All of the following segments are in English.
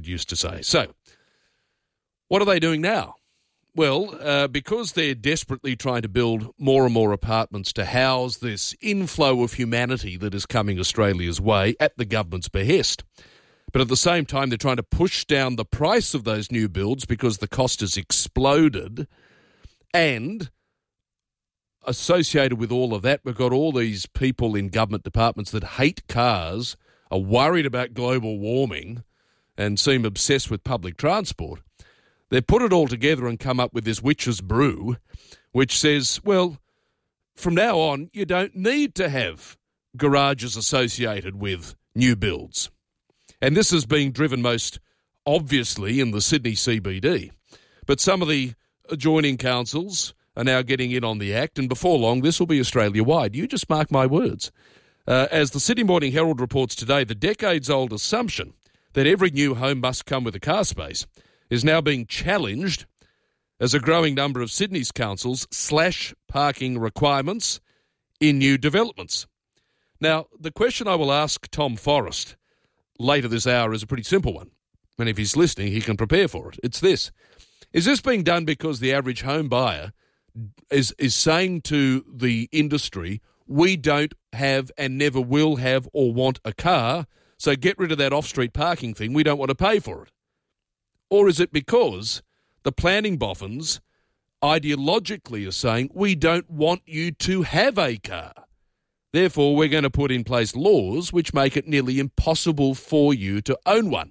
Westfield used to say. So, what are they doing now? Well, because they're desperately trying to build more and more apartments to house this inflow of humanity that is coming Australia's way at the government's behest. But at the same time, they're trying to push down the price of those new builds because the cost has exploded. And associated with all of that, we've got all these people in government departments that hate cars, are worried about global warming, and seem obsessed with public transport. They've put it all together and come up with this witch's brew, which says, well, from now on, you don't need to have garages associated with new builds. And this is being driven most obviously in the Sydney CBD. But some of the adjoining councils are now getting in on the act, and before long, this will be Australia-wide. You just mark my words. As the Sydney Morning Herald reports today, the decades-old assumption that every new home must come with a car space is now being challenged as a growing number of Sydney's councils slash parking requirements in new developments. Now, the question I will ask Tom Forrest later this hour is a pretty simple one, and if he's listening, he can prepare for it. It's this. Is this being done because the average home buyer is saying to the industry, we don't have and never will have or want a car, so get rid of that off-street parking thing, we don't want to pay for it? Or is it because the planning boffins ideologically are saying, we don't want you to have a car, therefore we're going to put in place laws which make it nearly impossible for you to own one?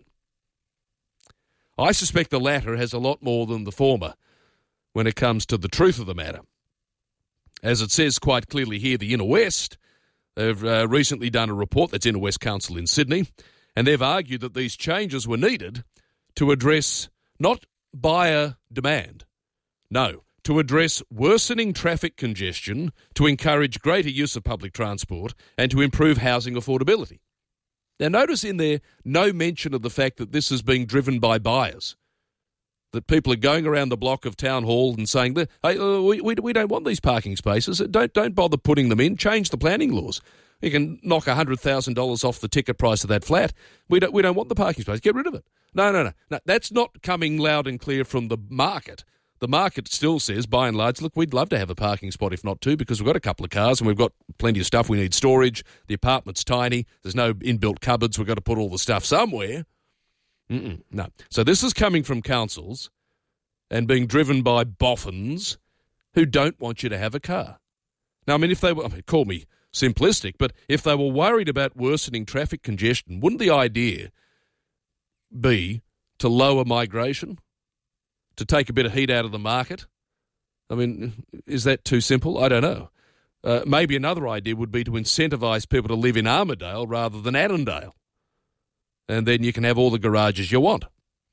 I suspect the latter has a lot more than the former when it comes to the truth of the matter. As it says quite clearly here, the Inner West, they've recently done a report, that's Inner West Council in Sydney, and they've argued that these changes were needed to address not buyer demand, no, to address worsening traffic congestion, to encourage greater use of public transport, and to improve housing affordability. Now, notice in there no mention of the fact that this is being driven by buyers, that people are going around the block of Town Hall and saying, hey, we don't want these parking spaces, don't bother putting them in, change the planning laws. You can knock $100,000 off the ticket price of that flat. We don't want the parking space, get rid of it. No, that's not coming loud and clear from the market. The market still says, by and large, look, we'd love to have a parking spot, if not two, because we've got a couple of cars and we've got plenty of stuff. We need storage. The apartment's tiny. There's no inbuilt cupboards. We've got to put all the stuff somewhere. No. So this is coming from councils and being driven by boffins who don't want you to have a car. Now, I mean, if they were, call me simplistic, but if they were worried about worsening traffic congestion, wouldn't the idea be to lower migration, to take a bit of heat out of the market? I mean, is that too simple? I don't know. Maybe another idea would be to incentivise people to live in Armidale rather than Annandale. And then you can have all the garages you want.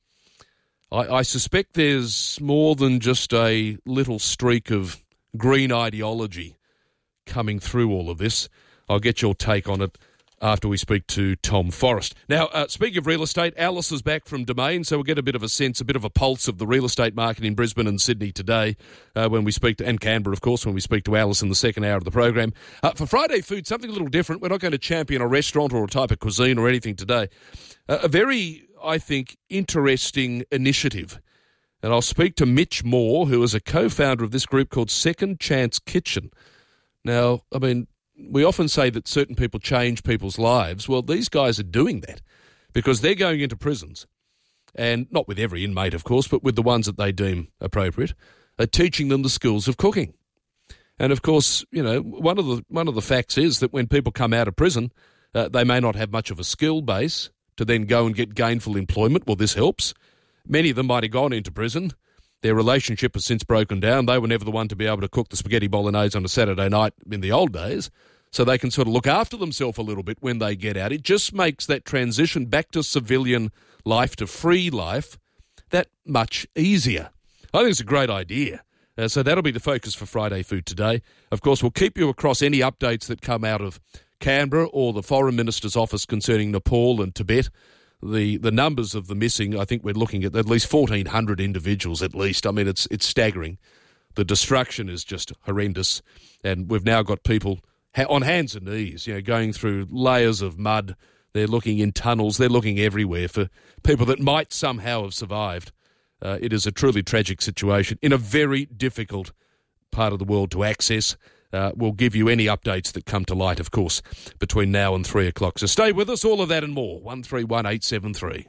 I suspect there's more than just a little streak of green ideology coming through all of this. I'll get your take on it after we speak to Tom Forrest. Now, speaking of real estate, Alice is back from Domain, so we'll get a bit of a sense, a bit of a pulse of the real estate market in Brisbane and Sydney today when we speak to, and Canberra, of course, when we speak to Alice in the second hour of the program. For Friday food, something a little different. We're not going to champion a restaurant or a type of cuisine or anything today. A very, I think, interesting initiative. And I'll speak to Mitch Moore, who is a co-founder of this group called Second Chance Kitchen. Now, I mean, we often say that certain people change people's lives. Well, these guys are doing that because they're going into prisons, and not with every inmate, of course, but with the ones that they deem appropriate, are teaching them the skills of cooking. And, of course, you know, one of the facts is that when people come out of prison, they may not have much of a skill base to then go and get gainful employment. Well, this helps. Many of them might have gone into prison. Their relationship has since broken down. They were never the one to be able to cook the spaghetti bolognese on a Saturday night in the old days, so they can sort of look after themselves a little bit when they get out. It just makes that transition back to civilian life, to free life, that much easier. I think it's a great idea. So that'll be the focus for Friday Food today. Of course, we'll keep you across any updates that come out of Canberra or the Foreign Minister's office concerning Nepal and Tibet. The numbers of the missing, I think we're looking at least 1,400 individuals at least. I mean, it's staggering. The destruction is just horrendous. And we've now got people on hands and knees, you know, going through layers of mud, They're looking in tunnels. They're looking everywhere for people that might somehow have survived. It is a truly tragic situation in a very difficult part of the world to access. We'll give you any updates that come to light, of course, between now and 3 o'clock. So stay with us, all of that and more. 131873.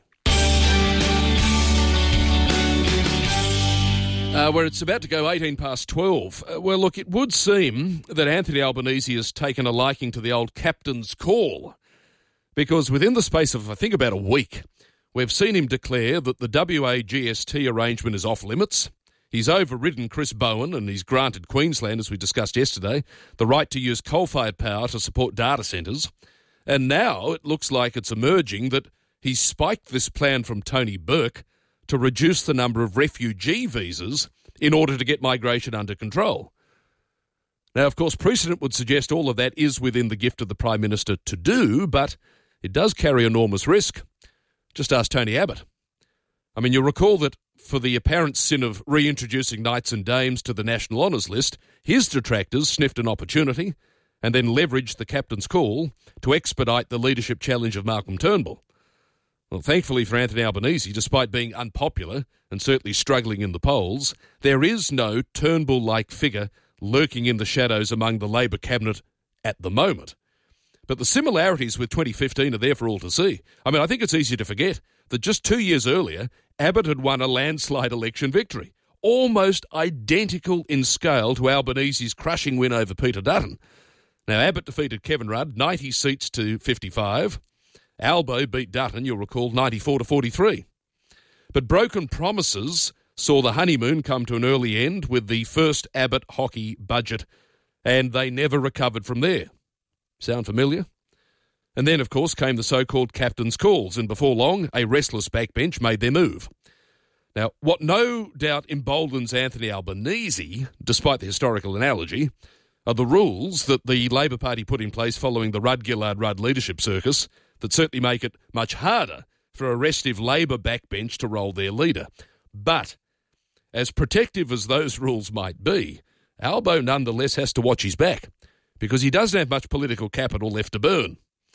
Where it's about to go 18 past 12. Well, look, it would seem that Anthony Albanese has taken a liking to the old captain's call, because within the space of, I think, about a week, we've seen him declare that the WA GST arrangement is off limits. He's overridden Chris Bowen and he's granted Queensland, as we discussed yesterday, the right to use coal-fired power to support data centres. And now it looks like it's emerging that he's spiked this plan from Tony Burke to reduce the number of refugee visas in order to get migration under control. Now, of course, precedent would suggest all of that is within the gift of the Prime Minister to do, but it does carry enormous risk. Just ask Tony Abbott. I mean, you'll recall that for the apparent sin of reintroducing knights and dames to the National Honours List, his detractors sniffed an opportunity and then leveraged the captain's call to expedite the leadership challenge of Malcolm Turnbull. Well, thankfully for Anthony Albanese, despite being unpopular and certainly struggling in the polls, there is no Turnbull-like figure lurking in the shadows among the Labor cabinet at the moment. But the similarities with 2015 are there for all to see. I mean, I think it's easy to forget that just 2 years earlier, Abbott had won a landslide election victory, almost identical in scale to Albanese's crushing win over Peter Dutton. Now, Abbott defeated Kevin Rudd 90 seats to 55. Albo beat Dutton, you'll recall, 94 to 43. But broken promises saw the honeymoon come to an early end with the first Abbott hockey budget, and they never recovered from there. Sound familiar? And then, of course, came the so-called captain's calls, and before long, a restless backbench made their move. Now, what no doubt emboldens Anthony Albanese, despite the historical analogy, are the rules that the Labor Party put in place following the Rudd-Gillard-Rudd leadership circus that certainly make it much harder for a restive Labor backbench to roll their leader. But, as protective as those rules might be, Albo nonetheless has to watch his back, because he doesn't have much political capital left to burn.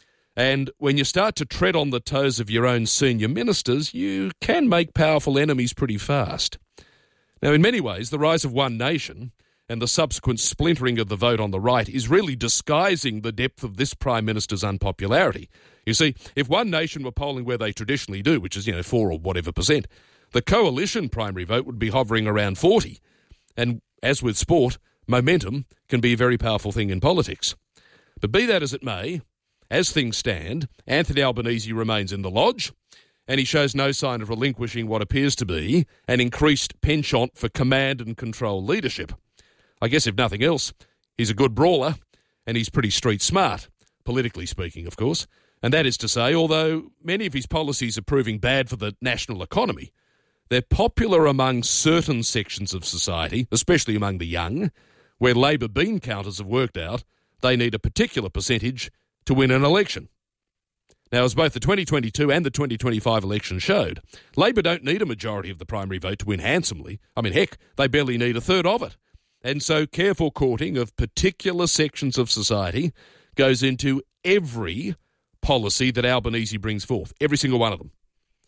And when you start to tread on the toes of your own senior ministers, you can make powerful enemies pretty fast. Now, in many ways, the rise of One Nation and the subsequent splintering of the vote on the right is really disguising the depth of this Prime Minister's unpopularity. You see, if One Nation were polling where they traditionally do, which is, 4 or whatever percent, the coalition primary vote would be hovering around 40. And as with sport, momentum can be a very powerful thing in politics. But be that as it may, as things stand, Anthony Albanese remains in the lodge, and he shows no sign of relinquishing what appears to be an increased penchant for command and control leadership. I guess if nothing else, he's a good brawler, and he's pretty street smart, politically speaking, of course. And that is to say, although many of his policies are proving bad for the national economy, they're popular among certain sections of society, especially among the young, where Labor bean counters have worked out they need a particular percentage to win an election. Now, as both the 2022 and the 2025 election showed, Labor don't need a majority of the primary vote to win handsomely. I mean, heck, they barely need a third of it. And so careful courting of particular sections of society goes into every policy that Albanese brings forth, every single one of them.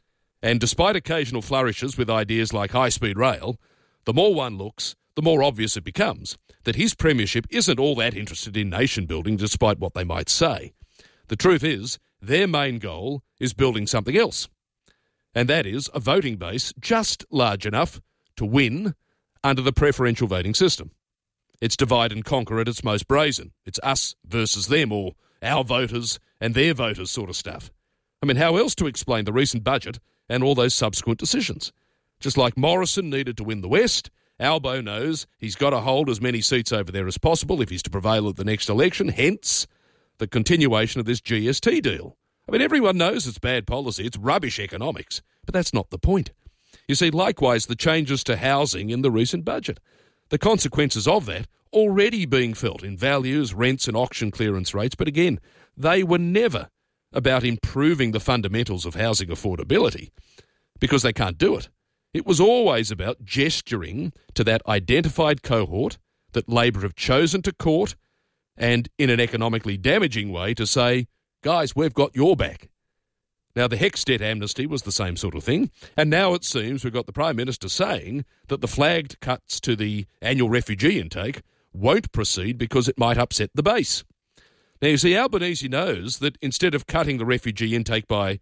And despite occasional flourishes with ideas like high-speed rail, the more one looks, the more obvious it becomes that his premiership isn't all that interested in nation-building, despite what they might say. The truth is, their main goal is building something else, and that is a voting base just large enough to win under the preferential voting system. It's divide and conquer at its most brazen. It's us versus them, or our voters and their voters sort of stuff. I mean, how else to explain the recent budget and all those subsequent decisions? Just like Morrison needed to win the West, Albo knows he's got to hold as many seats over there as possible if he's to prevail at the next election, hence the continuation of this GST deal. I mean, everyone knows it's bad policy, it's rubbish economics, but that's not the point. You see, likewise, the changes to housing in the recent budget. The consequences of that already being felt in values, rents and auction clearance rates, but again, they were never about improving the fundamentals of housing affordability, because they can't do it. It was always about gesturing to that identified cohort that Labor have chosen to court, and in an economically damaging way to say, guys, we've got your back. Now, the HECS debt amnesty was the same sort of thing, and now it seems we've got the Prime Minister saying that the flagged cuts to the annual refugee intake won't proceed because it might upset the base. Now, you see, Albanese knows that instead of cutting the refugee intake by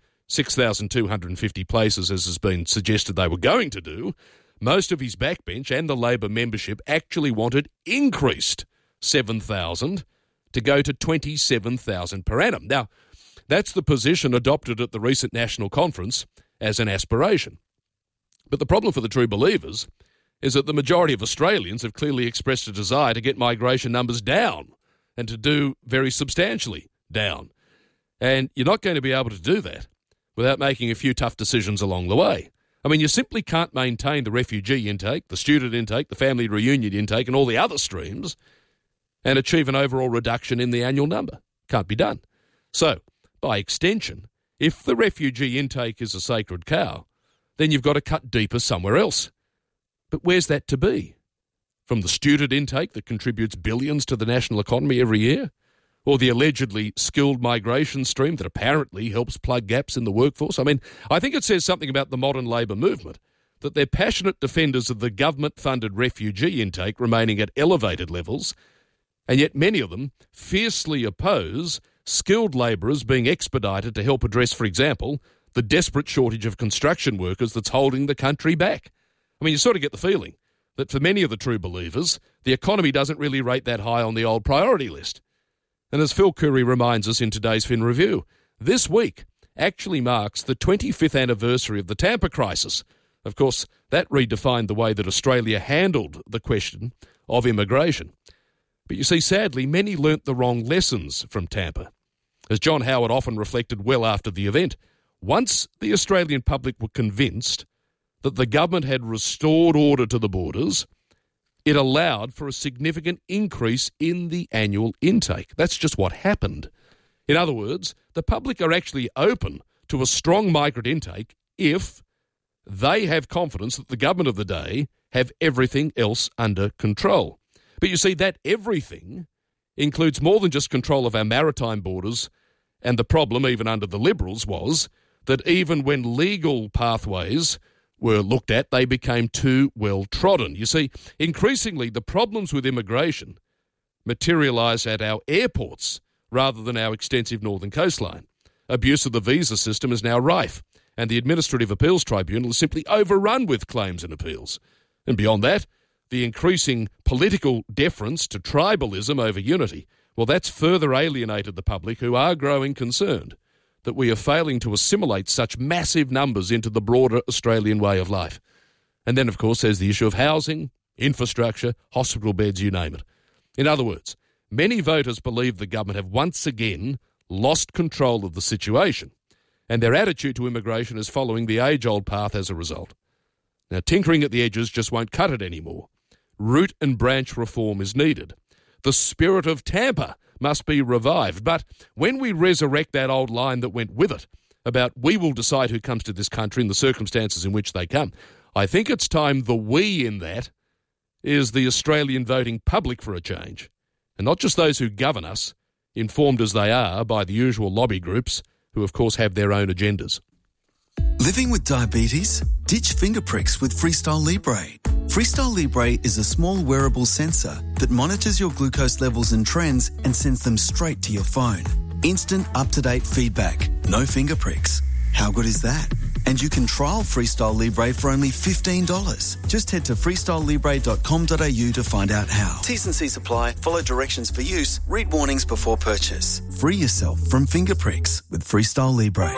6,250 places, as has been suggested they were going to do, most of his backbench and the Labor membership actually wanted increased 7,000 to go to 27,000 per annum. Now, that's the position adopted at the recent National Conference as an aspiration. But the problem for the True Believers is that the majority of Australians have clearly expressed a desire to get migration numbers down and to do very substantially down. And you're not going to be able to do that without making a few tough decisions along the way. I mean, you simply can't maintain the refugee intake, the student intake, the family reunion intake, and all the other streams and achieve an overall reduction in the annual number. Can't be done. So, by extension, if the refugee intake is a sacred cow, then you've got to cut deeper somewhere else. But where's that to be? From the student intake that contributes billions to the national economy every year? Or the allegedly skilled migration stream that apparently helps plug gaps in the workforce? I mean, I think it says something about the modern Labor movement that they're passionate defenders of the government-funded refugee intake remaining at elevated levels, and yet many of them fiercely oppose skilled labourers being expedited to help address, for example, the desperate shortage of construction workers that's holding the country back. I mean, you sort of get the feeling that for many of the True Believers, the economy doesn't really rate that high on the old priority list. And as Phil Curry reminds us in today's Fin Review, this week actually marks the 25th anniversary of the Tampa crisis. Of course, that redefined the way that Australia handled the question of immigration. But you see, sadly, many learnt the wrong lessons from Tampa. As John Howard often reflected well after the event, once the Australian public were convinced that the government had restored order to the borders, it allowed for a significant increase in the annual intake. That's just what happened. In other words, the public are actually open to a strong migrant intake if they have confidence that the government of the day have everything else under control. But you see, that everything includes more than just control of our maritime borders, and the problem, even under the Liberals, was that even when legal pathways were looked at, they became too well trodden. You see, increasingly the problems with immigration materialise at our airports rather than our extensive northern coastline. Abuse of the visa system is now rife, and the Administrative Appeals Tribunal is simply overrun with claims and appeals. And beyond that, the increasing political deference to tribalism over unity, well, that's further alienated the public, who are growing concerned that we are failing to assimilate such massive numbers into the broader Australian way of life. And then, of course, there's the issue of housing, infrastructure, hospital beds, you name it. In other words, many voters believe the government have once again lost control of the situation, and their attitude to immigration is following the age-old path as a result. Now, tinkering at the edges just won't cut it anymore. Root and branch reform is needed. The spirit of Tampa must be revived. But when we resurrect that old line that went with it about we will decide who comes to this country and the circumstances in which they come, I think it's time the we in that is the Australian voting public for a change, and not just those who govern us, informed as they are by the usual lobby groups who, of course, have their own agendas. Living with diabetes? Ditch finger pricks with Freestyle Libre. Freestyle Libre is a small wearable sensor that monitors your glucose levels and trends and sends them straight to your phone. Instant, up-to-date feedback. No finger pricks. How good is that? And you can trial Freestyle Libre for only $15. Just head to freestylelibre.com.au to find out how. T's and C's apply. Follow directions for use. Read warnings before purchase. Free yourself from finger pricks with Freestyle Libre.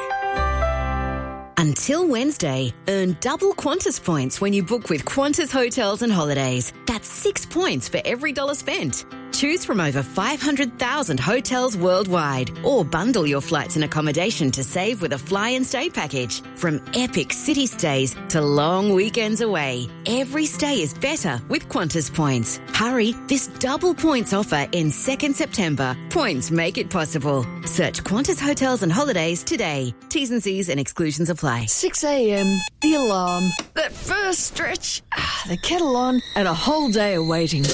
Until Wednesday, earn double Qantas points when you book with Qantas Hotels and Holidays. That's 6 points for every $1 spent. Choose from over 500,000 hotels worldwide, or bundle your flights and accommodation to save with a fly and stay package. From epic city stays to long weekends away, every stay is better with Qantas points. Hurry, this double points offer ends 2nd September. Points make it possible. Search Qantas Hotels and Holidays today. T's and C's and exclusions apply. 6 a.m, the alarm, that first stretch, the kettle on, and a whole day of waiting.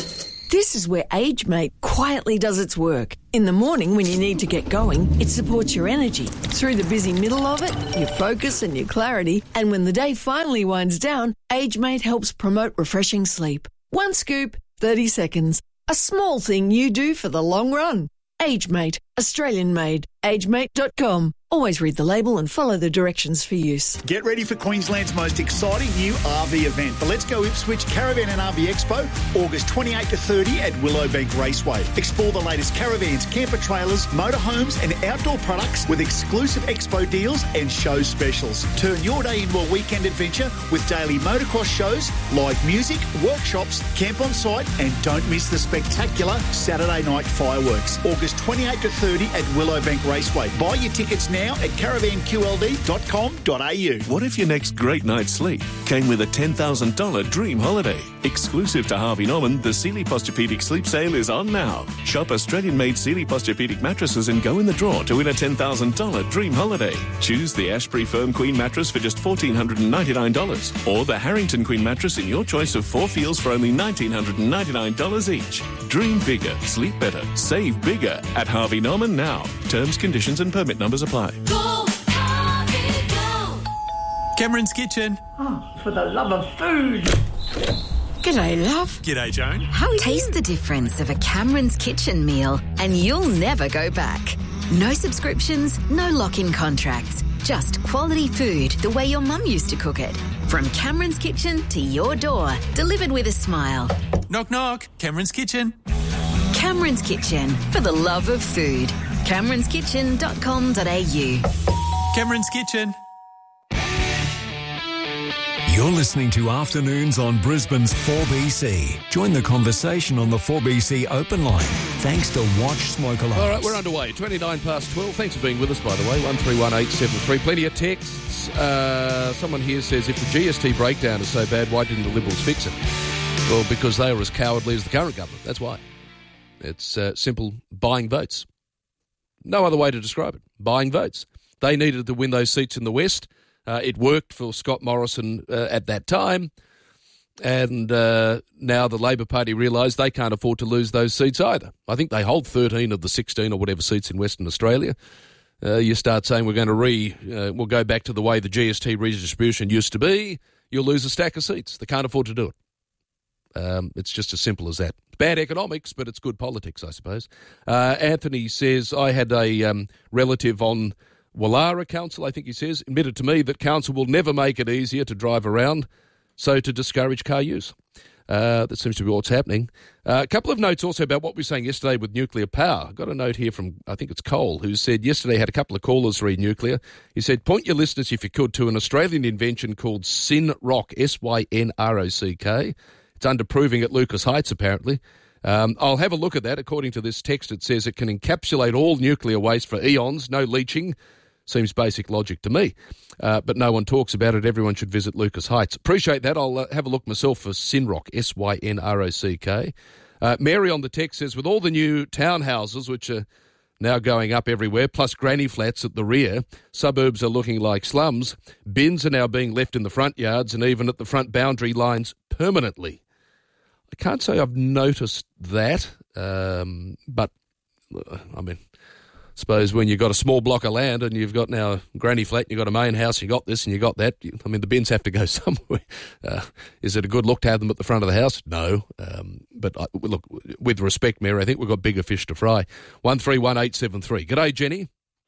This is where AgeMate quietly does its work. In the morning when you need to get going, it supports your energy. Through the busy middle of it, your focus and your clarity. And when the day finally winds down, AgeMate helps promote refreshing sleep. One scoop, 30 seconds. A small thing you do for the long run. AgeMate, Australian made. AgeMate.com. Always read the label and follow the directions for use. Get ready for Queensland's most exciting new RV event, the Let's Go Ipswich Caravan and RV Expo, August 28 to 30 at Willowbank Raceway. Explore the latest caravans, camper trailers, motorhomes and outdoor products with exclusive expo deals and show specials. Turn your day into a weekend adventure with daily motocross shows, live music, workshops, camp on site, and don't miss the spectacular Saturday night fireworks. August 28 to 30 at Willowbank Raceway. Buy your tickets now at caravanqld.com.au. What if your next great night's sleep came with a $10,000 dream holiday? Exclusive to Harvey Norman, the Sealy Posturepedic Sleep Sale is on now. Shop Australian-made Sealy Posturepedic mattresses and go in the draw to win a $10,000 dream holiday. Choose the Ashbury Firm Queen mattress for just $1,499 or the Harrington Queen mattress in your choice of 4 feels for only $1,999 each. Dream bigger, sleep better, save bigger at Harvey Norman now. Terms, conditions and permit numbers apply. Go, Harvey, go! Cameron's Kitchen. Oh, for the love of food. G'day, love. G'day, Joan. Taste the difference of a Cameron's Kitchen meal and you'll never go back. No subscriptions, no lock-in contracts. Just quality food the way your mum used to cook it. From Cameron's Kitchen to your door, delivered with a smile. Knock, knock. Cameron's Kitchen. Cameron's Kitchen, for the love of food. Cameron'sKitchen.com.au. Cameron's Kitchen. You're listening to Afternoons on Brisbane's 4BC. Join the conversation on the 4BC open line. Thanks to Watch Smoke Alarms. All right, we're underway. 29 past 12. Thanks for being with us, by the way. 131873. Plenty of texts. Someone here says, if the GST breakdown is so bad, why didn't the Liberals fix it? Well, because they were as cowardly as the current government. That's why. It's simple buying votes. No other way to describe it. Buying votes. They needed to win those seats in the West. It worked for Scott Morrison at that time. And now the Labor Party realise they can't afford to lose those seats either. I think they hold 13 of the 16 or whatever seats in Western Australia. You start saying we're going to we'll go back to the way the GST redistribution used to be. You'll lose a stack of seats. They can't afford to do it. It's just as simple as that. Bad economics, but it's good politics, I suppose. Anthony says, I had a relative on Wallara Council, I think he says, admitted to me that council will never make it easier to drive around, so to discourage car use. That seems to be what's happening. A couple of notes also about what we were saying yesterday with nuclear power. I got a note here from, I think it's Cole, who said yesterday had a couple of callers read nuclear. He said, point your listeners, if you could, to an Australian invention called Synrock, S-Y-N-R-O-C-K. It's under proving at Lucas Heights, apparently. I'll have a look at that. According to this text, it says it can encapsulate all nuclear waste for eons, no leaching. Seems basic logic to me. But no one talks about it. Everyone should visit Lucas Heights. Appreciate that. I'll have a look myself for Synrock, S-Y-N-R-O-C-K. Mary on the text says, with all the new townhouses, which are now going up everywhere, plus granny flats at the rear, suburbs are looking like slums. Bins are now being left in the front yards and even at the front boundary lines permanently. I can't say I've noticed that, but, I mean, I suppose when you've got a small block of land and you've got now a granny flat, you've got a main house, you got this and you got that, I mean, the bins have to go somewhere. Is it a good look to have them at the front of the house? No. But look, with respect, Mary, I think we've got bigger fish to fry. 131873. G'day, Jenny.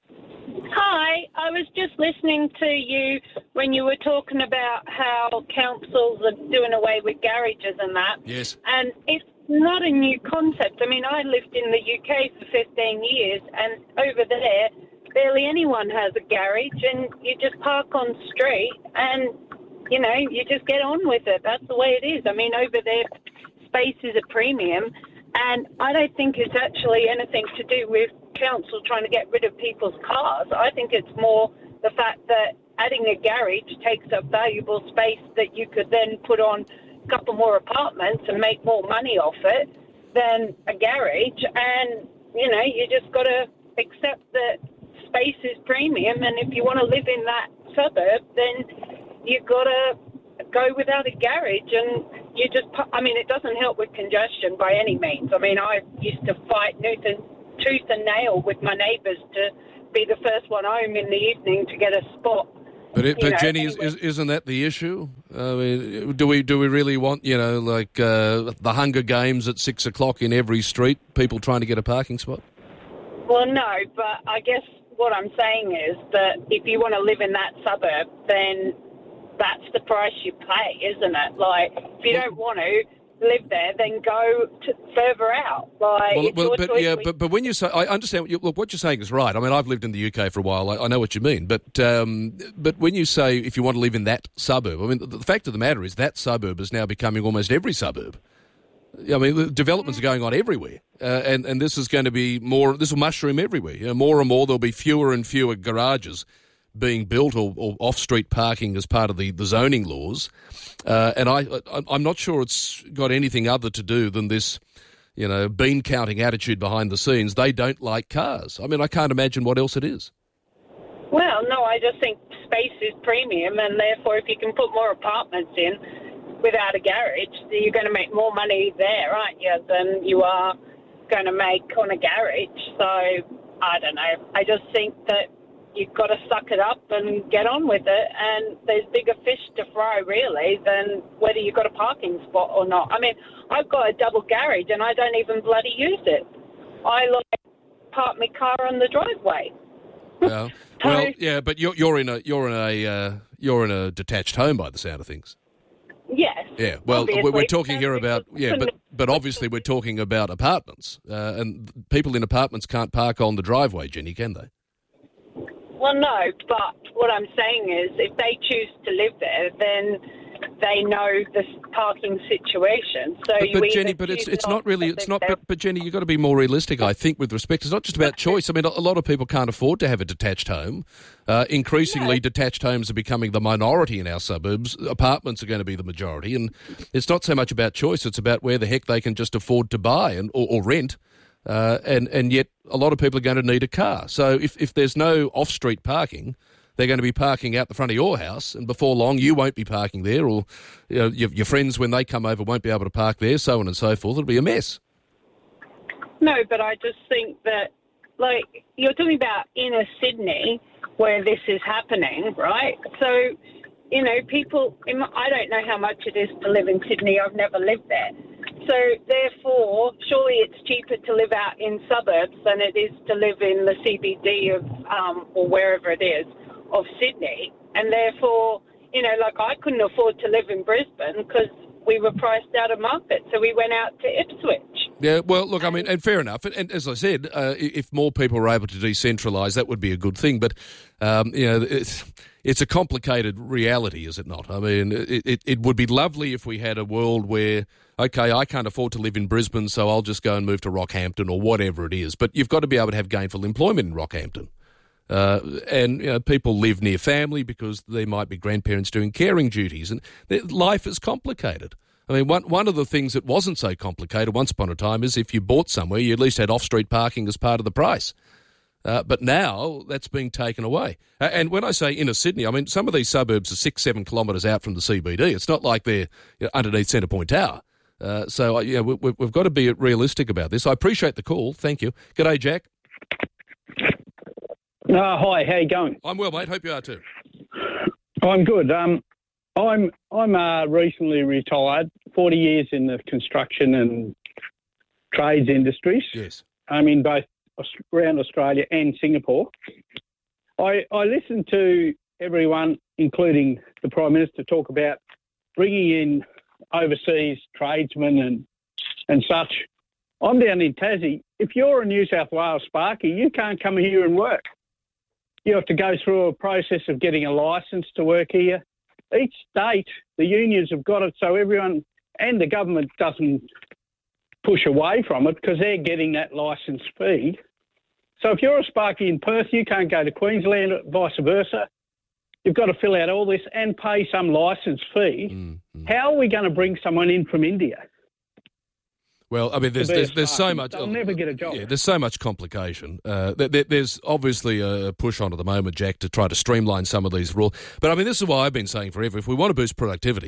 Hi, I was just listening to you when you were talking about how councils are doing away with garages and that. Yes. And it's not a new concept. I mean, I lived in the UK for 15 years, and over there, barely anyone has a garage, and you just park on street, and, you know, you just get on with it. That's the way it is. I mean, over there, space is a premium, and I don't think it's actually anything to do with council trying to get rid of people's cars. I think it's more the fact that adding a garage takes up valuable space that you could then put on a couple more apartments and make more money off it than a garage. And, you know, you just got to accept that space is premium, and if you want to live in that suburb, then you've got to go without a garage. And it doesn't help with congestion by any means. I mean, I used to fight tooth and nail with my neighbours to be the first one home in the evening to get a spot. But Jenny, isn't that the issue? I mean, do we really want, the Hunger Games at 6 o'clock in every street, people trying to get a parking spot? Well, no, but I guess what I'm saying is that if you want to live in that suburb, then that's the price you pay, isn't it? Like, if you don't want to live there, then go further out. But when you say, I understand. Look, what you're saying is right. I mean, I've lived in the UK for a while. I know what you mean. But when you say if you want to live in that suburb, I mean, the fact of the matter is that suburb is now becoming almost every suburb. I mean, the developments are going on everywhere, and this is going to be more. This will mushroom everywhere. More and more, there'll be fewer and fewer garages being built or off-street parking as part of the zoning laws. And I'm not sure it's got anything other to do than this, bean-counting attitude behind the scenes. They don't like cars. I mean, I can't imagine what else it is. Well, no, I just think space is premium, and therefore if you can put more apartments in without a garage, you're going to make more money there, aren't you, than you are going to make on a garage. So, I don't know. I just think that you've got to suck it up and get on with it, and there's bigger fish to fry, really, than whether you've got a parking spot or not. I mean, I've got a double garage, and I don't even bloody use it. I park my car on the driveway. Yeah, but you're in a detached home by the sound of things. Yes. Yeah. Well, we're talking here about but obviously we're talking about apartments, and people in apartments can't park on the driveway, Jenny, can they? Well, no, but what I'm saying is if they choose to live there, then they know the parking situation. So but Jenny, it's not really, it's not, but Jenny, you've got to be more realistic, I think, with respect. It's not just about choice. I mean, a lot of people can't afford to have a detached home. Increasingly, detached homes are becoming the minority in our suburbs. Apartments are going to be the majority. And it's not so much about choice, it's about where the heck they can just afford to buy or rent. And yet a lot of people are going to need a car. So if there's no off-street parking, they're going to be parking out the front of your house, and before long you won't be parking there, or your friends, when they come over, won't be able to park there, so on and so forth. It'll be a mess. No, but I just think that, like, you're talking about inner Sydney where this is happening, right? So, people, I don't know how much it is to live in Sydney. I've never lived there. So, therefore, surely it's cheaper to live out in suburbs than it is to live in the CBD of, or wherever it is, of Sydney. And therefore, I couldn't afford to live in Brisbane because we were priced out of market. So we went out to Ipswich. Yeah, well, look, I mean, and fair enough. And as I said, if more people were able to decentralise, that would be a good thing. But, it's a complicated reality, is it not? I mean, it would be lovely if we had a world where, okay, I can't afford to live in Brisbane, so I'll just go and move to Rockhampton or whatever it is. But you've got to be able to have gainful employment in Rockhampton. And people live near family because there might be grandparents doing caring duties, and life is complicated. I mean, one of the things that wasn't so complicated once upon a time is if you bought somewhere, you at least had off-street parking as part of the price. But now that's being taken away. And when I say inner Sydney, I mean some of these suburbs are 6-7 kilometres out from the CBD. It's not like they're underneath Centre Point Tower. So we've got to be realistic about this. I appreciate the call. Thank you. G'day, Jack. Hi, how you going? I'm well, mate. Hope you are too. I'm good. I'm recently retired, 40 years in the construction and trades industries. Yes. I'm in both around Australia and Singapore. I listen to everyone, including the Prime Minister, talk about bringing in overseas tradesmen and such. I'm down in Tassie. If you're a New South Wales Sparky, you can't come here and work. You have to go through a process of getting a licence to work here. Each state, the unions have got it so everyone and the government doesn't push away from it because they're getting that licence fee. So if you're a Sparky in Perth, you can't go to Queensland, vice versa. You've got to fill out all this and pay some licence fee. Mm-hmm. How are we going to bring someone in from India? Well, I mean, there's so much. They'll never get a job. Yeah, there's so much complication. There's obviously a push on at the moment, Jack, to try to streamline some of these rules. But I mean, this is what I've been saying forever. If we want to boost productivity,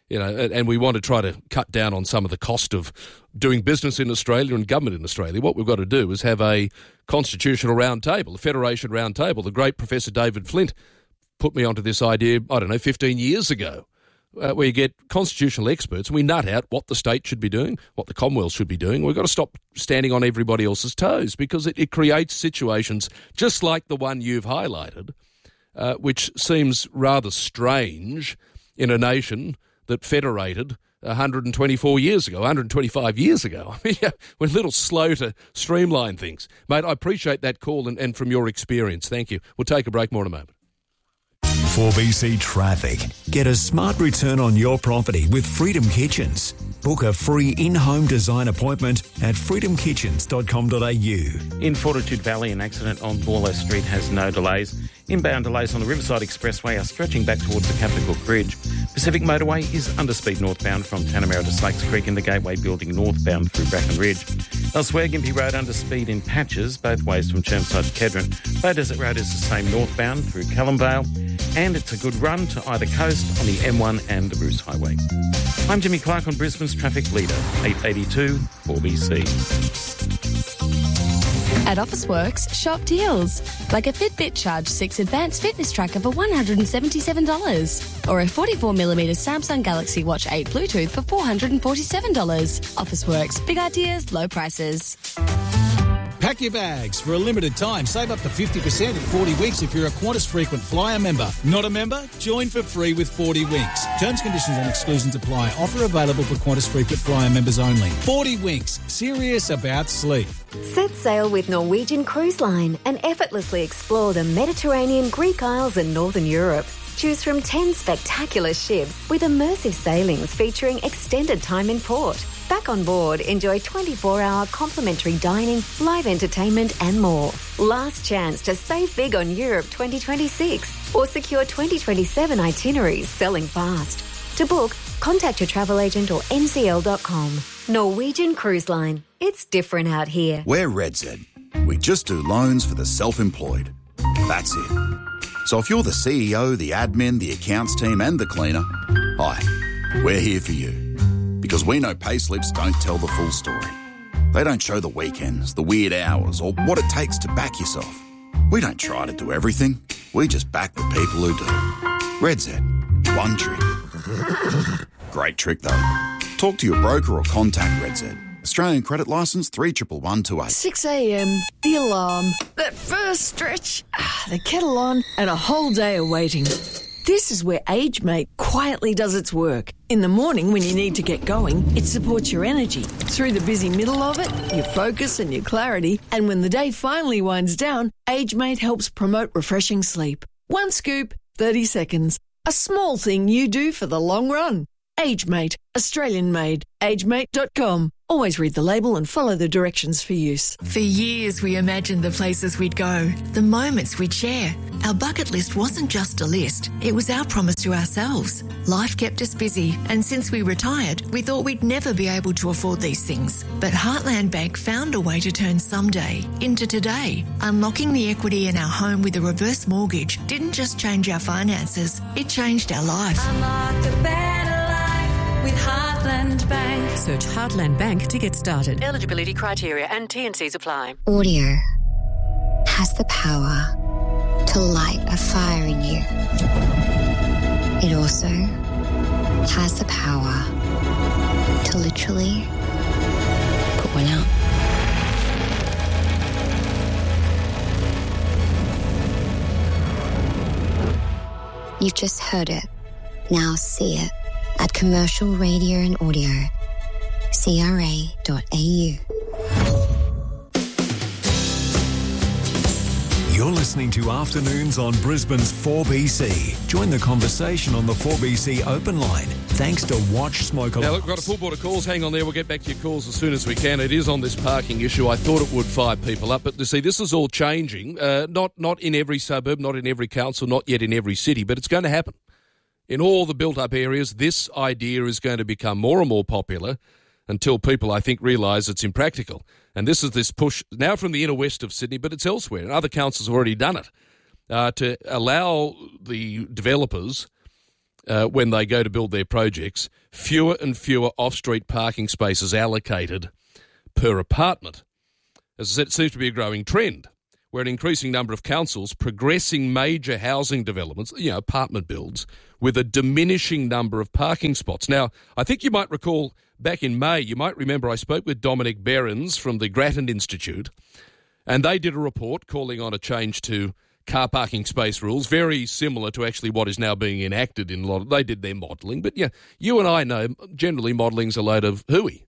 and we want to try to cut down on some of the cost of doing business in Australia and government in Australia, what we've got to do is have a constitutional round table, a federation round table. The great Professor David Flint put me onto this idea, 15 years ago, where you get constitutional experts and we nut out what the state should be doing, what the Commonwealth should be doing. We've got to stop standing on everybody else's toes because it creates situations just like the one you've highlighted, which seems rather strange in a nation that federated 125 years ago. I mean, we're a little slow to streamline things. Mate, I appreciate that call and from your experience. Thank you. We'll take a break more in a moment. 4BC Traffic. Get a smart return on your property with Freedom Kitchens. Book a free in-home design appointment at freedomkitchens.com.au. In Fortitude Valley, an accident on Borlow Street has no delays. Inbound delays on the Riverside Expressway are stretching back towards the Captain Cook Bridge. Pacific Motorway is underspeed northbound from Tanamera to Slakes Creek in the Gateway Building northbound through Bracken Ridge. Elsewhere, Gympie Road underspeed in patches both ways from Chermside to Kedron. Bay Desert Road is the same northbound through Callumvale, and it's a good run to either coast on the M1 and the Bruce Highway. I'm Jimmy Clark on Brisbane's Traffic Leader, 882 4BC. At Officeworks, shop deals. Like a Fitbit Charge 6 Advanced Fitness Tracker for $177. Or a 44mm Samsung Galaxy Watch 8 Bluetooth for $447. Officeworks. Big ideas, low prices. Pack your bags. For a limited time, save up to 50% in 40 weeks if you're a Qantas Frequent Flyer member. Not a member? Join for free with 40 weeks. Terms, conditions and exclusions apply. Offer available for Qantas Frequent Flyer members only. 40 weeks. Serious about sleep. Set sail with Norwegian Cruise Line and effortlessly explore the Mediterranean, Greek Isles and Northern Europe. Choose from 10 spectacular ships with immersive sailings featuring extended time in port. Back on board, enjoy 24-hour complimentary dining, live entertainment and more. Last chance to save big on Europe 2026 or secure 2027 itineraries selling fast. To book, contact your travel agent or ncl.com. Norwegian Cruise Line. It's different out here. We're RedZ. We just do loans for the self-employed. That's it. So if you're the CEO, the admin, the accounts team and the cleaner, hi, we're here for you. Because we know payslips don't tell the full story. They don't show the weekends, the weird hours, or what it takes to back yourself. We don't try to do everything. We just back the people who do. RedZ. One trick. Great trick, though. Talk to your broker or contact RedZ. Australian credit licence 311128. 6 a.m, the alarm, that first stretch, the kettle on, and a whole day of waiting. This is where AgeMate quietly does its work. In the morning when you need to get going, it supports your energy. Through the busy middle of it, your focus and your clarity. And when the day finally winds down, AgeMate helps promote refreshing sleep. One scoop, 30 seconds. A small thing you do for the long run. AgeMate, Australian made. AgeMate.com. Always read the label and follow the directions for use. For years, we imagined the places we'd go, the moments we'd share. Our bucket list wasn't just a list, it was our promise to ourselves. Life kept us busy, and since we retired, we thought we'd never be able to afford these things. But Heartland Bank found a way to turn someday into today. Unlocking the equity in our home with a reverse mortgage didn't just change our finances, it changed our life. Unlock a better life with Heartland Bank. Search Heartland Bank to get started. Eligibility criteria and T&Cs apply. Audio has the power to light a fire in you. It also has the power to literally put one out. You've just heard it. Now see it at Commercial Radio and Audio. CRA.au. You're listening to Afternoons on Brisbane's 4BC. Join the conversation on the 4BC open line. Thanks to Watch Smoke Alarms. Now, look, we've got a full board of calls. Hang on there. We'll get back to your calls as soon as we can. It is on this parking issue. I thought it would fire people up. But, you see, this is all changing. Not in every suburb, not in every council, not yet in every city, but it's going to happen. In all the built-up areas, this idea is going to become more and more popular until people, I think, realise it's impractical. And this is this push now from the inner west of Sydney, but it's elsewhere. And other councils have already done it, to allow the developers when they go to build their projects, fewer and fewer off-street parking spaces allocated per apartment. As I said, it seems to be a growing trend, where an increasing number of councils progressing major housing developments, apartment builds, with a diminishing number of parking spots. Now, I think you might recall back in May, you might remember I spoke with Dominic Behrens from the Grattan Institute, and they did a report calling on a change to car parking space rules, very similar to actually what is now being enacted in a lot of... They did their modelling, but you and I know generally modelling's a load of hooey.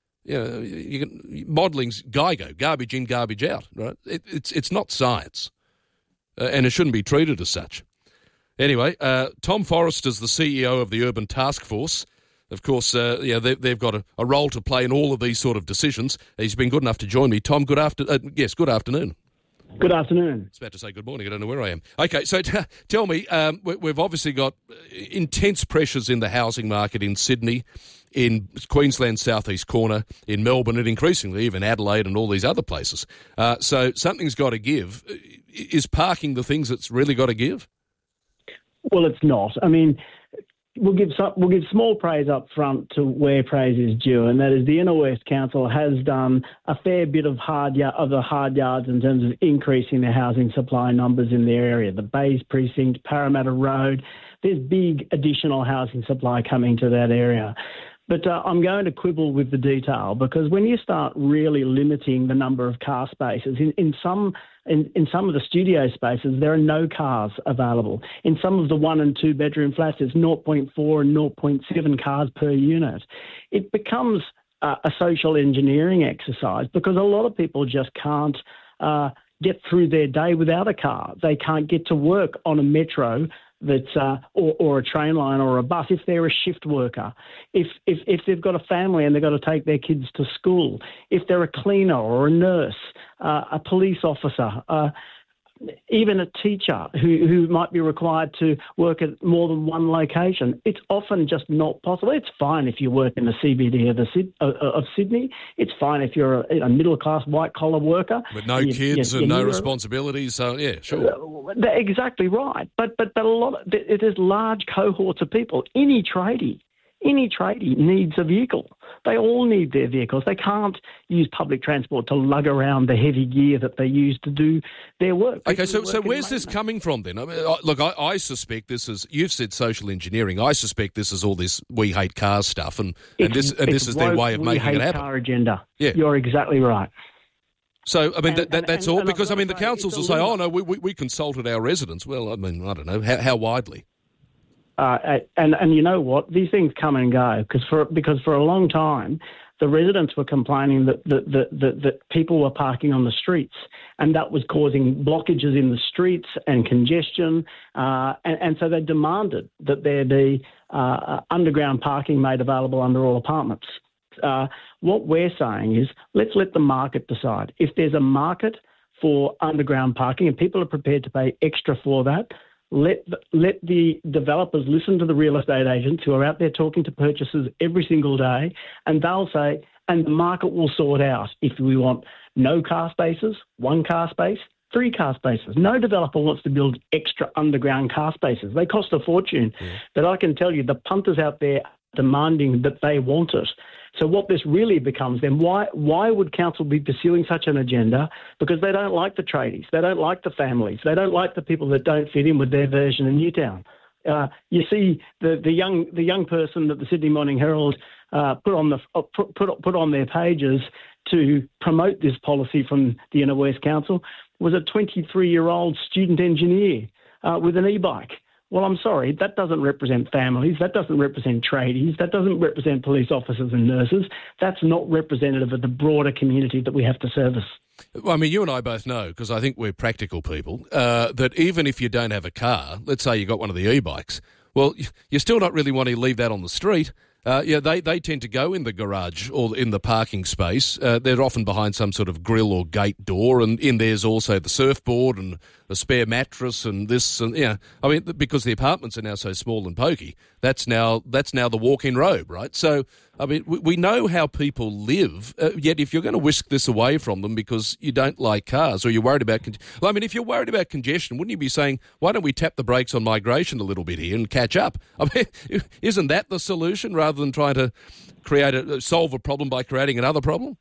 Modelling's GIGO, garbage in, garbage out, right? It's not science, and it shouldn't be treated as such. Anyway, Tom Forrester's the CEO of the Urban Task Force. Of course, they've got a role to play in all of these sort of decisions. He's been good enough to join me. Tom, good afternoon. Good afternoon. I was about to say good morning. I don't know where I am. Okay, so tell me, we've obviously got intense pressures in the housing market in Sydney, in Queensland's southeast corner, in Melbourne, and increasingly even Adelaide and all these other places. So something's got to give. Is parking the things that's really got to give? Well, it's not. I mean, we'll give small praise up front to where praise is due, and that is the Inner West Council has done a fair bit of the hard yards in terms of increasing the housing supply numbers in their area. The Bays Precinct, Parramatta Road, there's big additional housing supply coming to that area. But I'm going to quibble with the detail, because when you start really limiting the number of car spaces, in some of the studio spaces, there are no cars available. In some of the 1 and 2 bedroom flats, it's 0.4 and 0.7 cars per unit. It becomes a social engineering exercise, because a lot of people just can't get through their day without a car. They can't get to work on a metro or a train line or a bus if they're a shift worker, if they've got a family and they've got to take their kids to school, if they're a cleaner or a nurse, a police officer, even a teacher who might be required to work at more than one location. It's often just not possible. It's fine if you work in the CBD of Sydney. It's fine if you're a middle-class white-collar worker. With no kids and no responsibilities, so yeah, sure. Exactly right. But there's large cohorts of people. Any tradie needs a vehicle. They all need their vehicles. They can't use public transport to lug around the heavy gear that they use to do their work. Okay, so where's this coming from then? I mean, look, I suspect this is, you've said social engineering. I suspect this is all this we hate cars stuff, and this is their way of making it happen. Car agenda. Yeah. You're exactly right. So, I mean, that's all? Because, I mean, the councils will say, oh, no, we consulted our residents. Well, I mean, I don't know. How widely? And you know what? These things come and go because for a long time the residents were complaining that people were parking on the streets, and that was causing blockages in the streets and congestion, and so they demanded that there be underground parking made available under all apartments. What we're saying is, let's let the market decide. If there's a market for underground parking and people are prepared to pay extra for that, let the developers listen to the real estate agents who are out there talking to purchasers every single day, and they'll say, and the market will sort out if we want no car spaces, 1 car space, 3 car spaces. No developer wants to build extra underground car spaces. They cost a fortune. Yeah. But I can tell you the punters out there are demanding that they want it. So what this really becomes then, why would council be pursuing such an agenda? Because they don't like the tradies, they don't like the families, they don't like the people that don't fit in with their version of Newtown. You see the young person that the Sydney Morning Herald put on their pages to promote this policy from the Inner West Council was a 23-year-old student engineer with an e-bike. Well, I'm sorry, that doesn't represent families, that doesn't represent tradies, that doesn't represent police officers and nurses. That's not representative of the broader community that we have to service. Well, I mean, you and I both know, because I think we're practical people, that even if you don't have a car, let's say you got one of the e-bikes, well, you're still not really wanting to leave that on the street. They tend to go in the garage or in the parking space. They're often behind some sort of grill or gate door, and in there's also the surfboard and a spare mattress and this and I mean, because the apartments are now so small and pokey, that's now the walk-in robe, right? So I mean, we know how people live, yet if you're going to whisk this away from them because you don't like cars or you're worried about... if you're worried about congestion, wouldn't you be saying, why don't we tap the brakes on migration a little bit here and catch up? I mean, isn't that the solution rather than trying to solve a problem by creating another problem?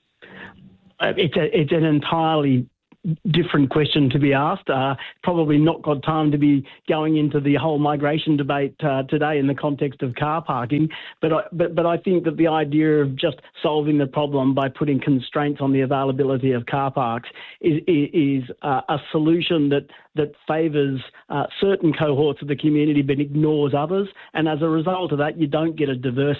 It's an entirely different question to be asked. Probably not got time to be going into the whole migration debate today in the context of car parking. But I think that the idea of just solving the problem by putting constraints on the availability of car parks is a solution that favours certain cohorts of the community but ignores others. And as a result of that, you don't get a diverse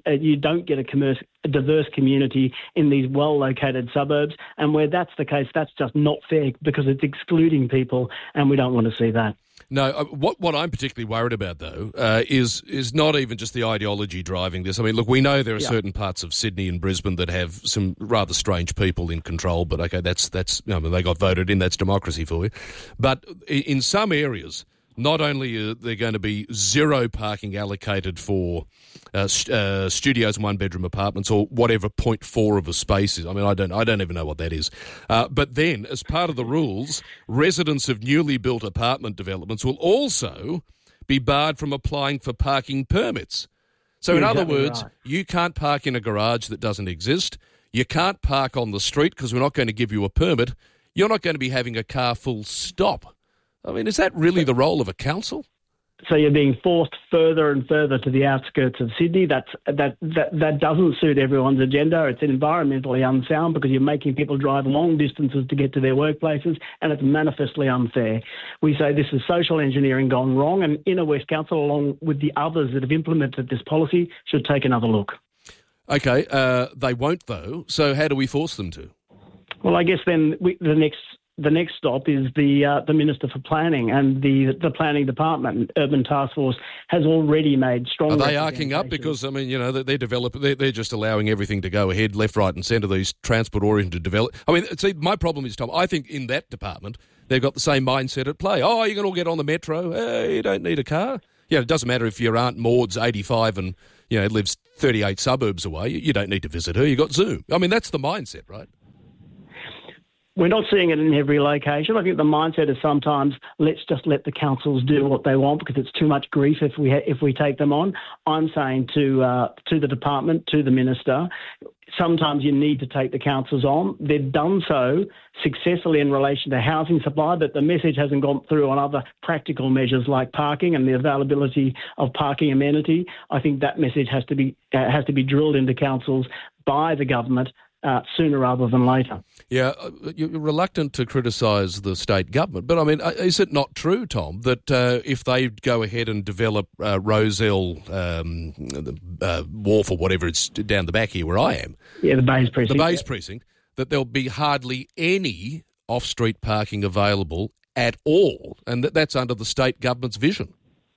community in these well-located suburbs. And where that's the case, that's just not fair because it's excluding people, and we don't want to see that. No, what I'm particularly worried about, though, is not even just the ideology driving this. I mean, look, we know there are certain parts of Sydney and Brisbane that have some rather strange people in control, but okay, that's they got voted in, that's democracy for you. But in some areas, not only are there going to be zero parking allocated for studios and one-bedroom apartments or whatever 0.4 of a space is. I mean, I don't even know what that is. But then, as part of the rules, residents of newly built apartment developments will also be barred from applying for parking permits. So, in other words, you can't park in a garage that doesn't exist. You can't park on the street because we're not going to give you a permit. You're not going to be having a car full stop. I mean, is that really the role of a council? So you're being forced further and further to the outskirts of Sydney. That doesn't suit everyone's agenda. It's environmentally unsound because you're making people drive long distances to get to their workplaces, and it's manifestly unfair. We say this is social engineering gone wrong, and Inner West Council, along with the others that have implemented this policy, should take another look. Okay, they won't though. So how do we force them to? Well, I guess then the next stop is the Minister for Planning and the Planning Department. Urban Task Force has already made strong... Are they arcing up? Because, I mean, you know, they're just allowing everything to go ahead, left, right and centre, these transport-oriented develop... I mean, see, my problem is, Tom, I think in that department, they've got the same mindset at play. Oh, you can all get on the metro. You don't need a car. Yeah, it doesn't matter if your Aunt Maud's 85 and, you know, lives 38 suburbs away. You don't need to visit her. You got Zoom. I mean, that's the mindset, right? We're not seeing it in every location. I think the mindset is sometimes let's just let the councils do what they want because it's too much grief if we take them on. I'm saying to the department, to the minister, sometimes you need to take the councils on. They've done so successfully in relation to housing supply, but the message hasn't gone through on other practical measures like parking and the availability of parking amenity. I think that message has to be drilled into councils by the government sooner rather than later. Yeah, you're reluctant to criticise the state government, but I mean, is it not true, Tom, that if they go ahead and develop Rozelle Wharf or whatever, it's down the back here where I am. Yeah, the Bays Precinct. The Bays Precinct, that there'll be hardly any off-street parking available at all, and that's under the state government's vision.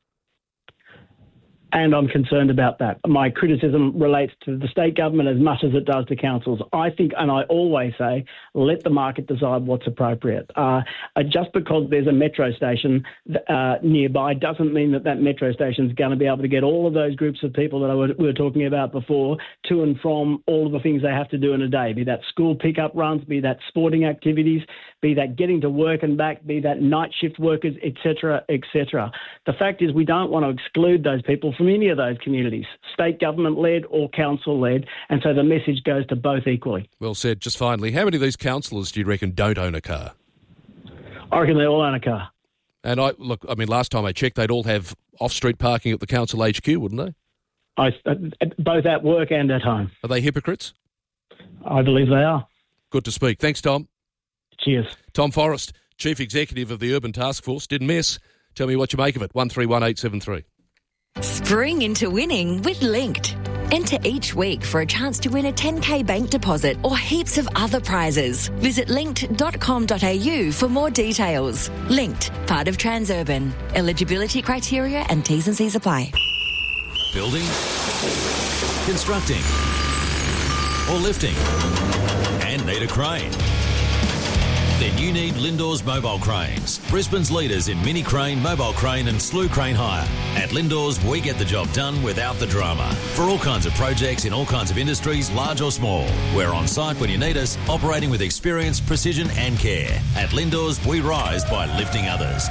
And I'm concerned about that. My criticism relates to the state government as much as it does to councils. I think, and I always say, let the market decide what's appropriate. Just because there's a metro station nearby doesn't mean that metro station is going to be able to get all of those groups of people that we were talking about before to and from all of the things they have to do in a day, be that school pickup runs, be that sporting activities, be that getting to work and back, be that night shift workers, etc., etc. The fact is we don't want to exclude those people from any of those communities, state government-led or council-led, and so the message goes to both equally. Well said. Just finally, how many of these councillors do you reckon don't own a car? I reckon they all own a car. And last time I checked, they'd all have off-street parking at the council HQ, wouldn't they? Both at work and at home. Are they hypocrites? I believe they are. Good to speak. Thanks, Tom. Cheers. Tom Forrest, Chief Executive of the Urban Task Force. Didn't miss. Tell me what you make of it. 131873. Spring into winning with Linked. Enter each week for a chance to win a 10K bank deposit or heaps of other prizes. Visit linked.com.au for more details. Linked, part of Transurban. Eligibility criteria and T's and C's apply. Building, constructing, or lifting, and need a crane. Then you need Lindor's Mobile Cranes, Brisbane's leaders in mini crane, mobile crane and slew crane hire. At Lindor's, we get the job done without the drama. For all kinds of projects in all kinds of industries, large or small. We're on site when you need us, operating with experience, precision and care. At Lindor's, we rise by lifting others.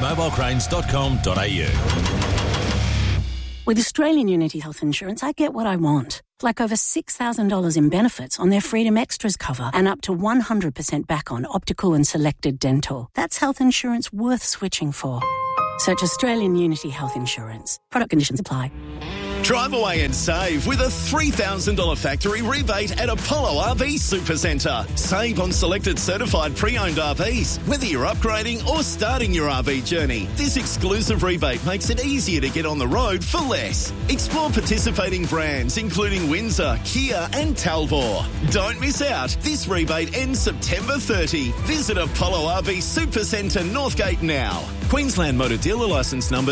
Lindor'sMobileCranes.com.au. With Australian Unity Health Insurance, I get what I want. Like over $6,000 in benefits on their Freedom Extras cover and up to 100% back on optical and selected dental. That's health insurance worth switching for. Search Australian Unity Health Insurance. Product conditions apply. Drive away and save with a $3,000 factory rebate at Apollo RV Supercentre. Save on selected certified pre-owned RVs, whether you're upgrading or starting your RV journey. This exclusive rebate makes it easier to get on the road for less. Explore participating brands including Windsor, Kia and Talbot. Don't miss out. This rebate ends September 30. Visit Apollo RV Supercentre Northgate now. Queensland Motor Dealer Licence number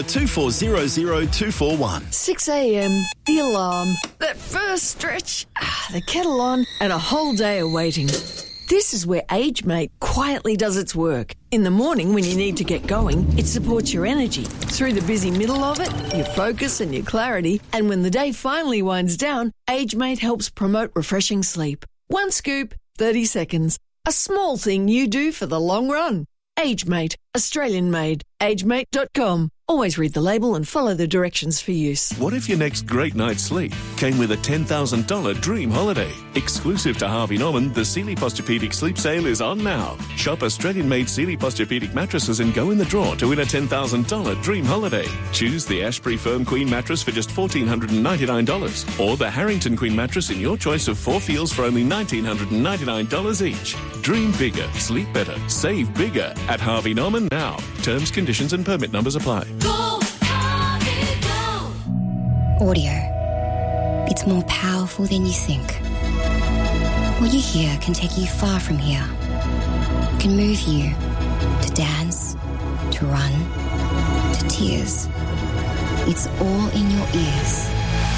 2400241. 6 a.m, the alarm, that first stretch, the kettle on, and a whole day of waiting. This is where AgeMate quietly does its work. In the morning when you need to get going, it supports your energy. Through the busy middle of it, your focus and your clarity. And when the day finally winds down, AgeMate helps promote refreshing sleep. One scoop, 30 seconds. A small thing you do for the long run. AgeMate, Australian made. AgeMate.com. Always read the label and follow the directions for use. What if your next great night's sleep came with a $10,000 dream holiday? Exclusive to Harvey Norman, the Sealy Posturepedic Sleep Sale is on now. Shop Australian-made Sealy Posturepedic mattresses and go in the draw to win a $10,000 dream holiday. Choose the Ashbury Firm Queen mattress for just $1,499 or the Harrington Queen mattress in your choice of 4 feels for only $1,999 each. Dream bigger, sleep better, save bigger at Harvey Norman now. Terms, conditions and permit numbers apply. Go, Harvey, go. Audio. It's more powerful than you think. What you hear can take you far from here. It can move you to dance, to run, to tears. It's all in your ears.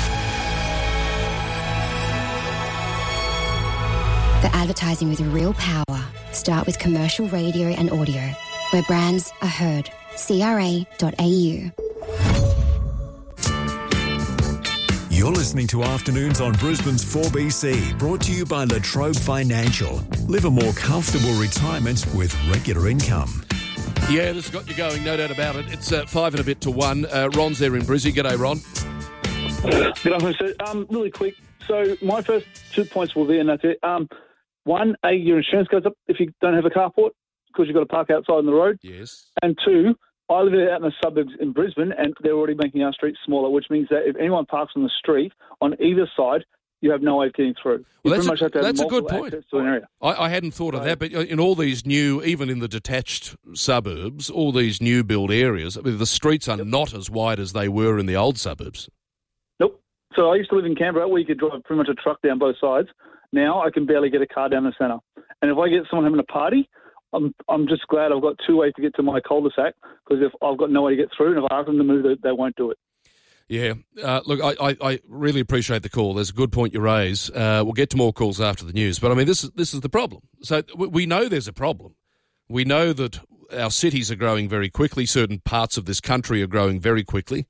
For advertising with real power, start with commercial radio and audio, where brands are heard. CRA.au. You're listening to Afternoons on Brisbane's 4BC, brought to you by La Trobe Financial. Live a more comfortable retirement with regular income. Yeah, this has got you going, no doubt about it. It's 5 and a bit to 1. Ron's there in Brizzy. G'day, Ron. Good afternoon, sir. Really quick. So my first 2 points will be, and that's it. One, your insurance goes up if you don't have a carport because you've got to park outside on the road. Yes. And 2, I live out in the suburbs in Brisbane, and they're already making our streets smaller, which means that if anyone parks on the street on either side, you have no way of getting through. Well, that's a good point. I hadn't thought of that, but in all these new, even in the detached suburbs, all these new build areas, I mean, the streets are not as wide as they were in the old suburbs. Nope. So I used to live in Canberra where you could drive pretty much a truck down both sides. Now I can barely get a car down the centre. And if I get someone having a party, I'm just glad I've got 2 ways to get to my cul-de-sac, because if I've got no way to get through, and if I ask them to move, they won't do it. Yeah. Look, I really appreciate the call. There's a good point you raise. We'll get to more calls after the news. But, I mean, this is the problem. So we know there's a problem. We know that our cities are growing very quickly. Certain parts of this country are growing very quickly,